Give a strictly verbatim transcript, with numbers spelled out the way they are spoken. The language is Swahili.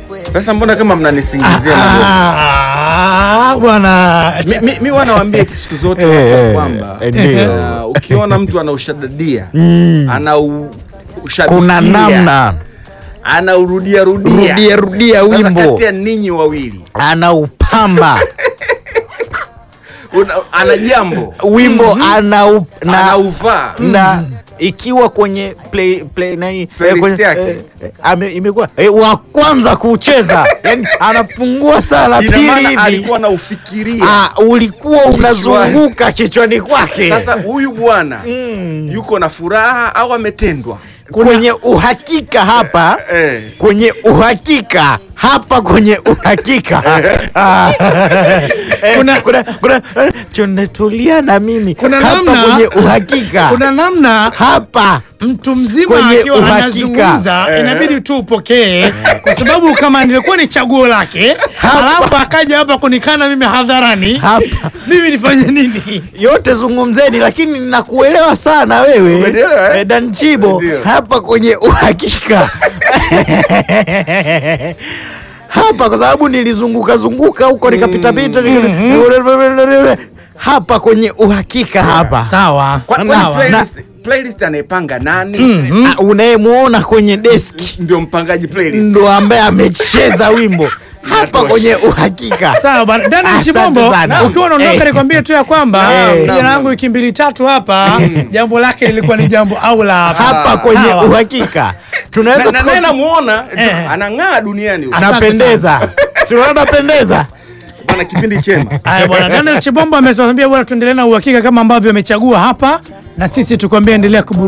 Sasa mbona kama mnanisingizia na Ah bwana, mimi mi wanawaambia siku zote kwamba uh, ukiona mtu anaushadadia ana ushabikia, kuna namna anaurudia rudia rudia rudia wimbo kati ya ninyi wawili, anaupamba ana jambo wimbo ana anauvaa na ikiwa kwenye play play nani playlist yake eh, eh, imekuwa eh, wa kwanza kucheza yani anafungua sala pili hivi alikuwa anaufikiria, ah, ulikuwa unazunguka kichwani kwake. Sasa huyu bwana mm. yuko na furaha au ametendwa? Kwenye uhakika hapa eh. kwenye uhakika hapa kwenye uhakika kuna kuna kuna tunetulia na mimi kuna hapa namna kwenye uhakika kuna namna hapa mtu mzima akiwa anazungumza inabidi tu upokee, kwa sababu kama nilikuwa ni chaguo lake alafu akaja hapa kunikana mimi hadharani hapa, mimi nifanye nini? Yote zungumzeni, lakini ninakuelewa sana wewe eh? Dan Chibo, hapa kwenye uhakika hapa, kwa sababu nilizunguka zunguka huko nikapita pita hapa kwenye uhakika hapa. Sawa, kwa sawa. Playlist, playlist anayepanga nani? Mm-hmm. Unayemuona kwenye deski ndio mpangaji playlist, ndio ambaye amecheza wimbo hapa kwenye uhakika. Sawa bwana Daniel Chibombo, ukiwa unaondoka nikwambie tu ya kwamba jina langu wiki mbili tatu hapa jambo lake lilikuwa ni jambo aula hapa hapa kwenye uhakika. Tunaweza na nani namuona anang'aa duniani huko, anapendeza, si unapendeza bwana, kipindi chema. Haya bwana Daniel Chibombo ametuambia bwana tuendelee na uhakika kama ambavyo amechagua hapa, na sisi tukwambia endelea kuburu.